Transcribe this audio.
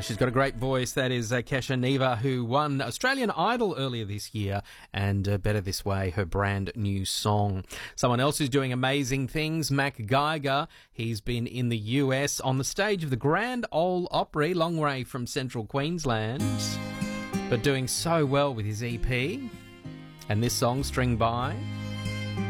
she's got a great voice. That is Kesha Neva, who won Australian Idol earlier this year, and Better This Way, her brand new song. Someone else who's doing amazing things, Mac Geiger. He's been in the US on the stage of the Grand Ole Opry, long way from central Queensland, but doing so well with his EP. And this song, String By.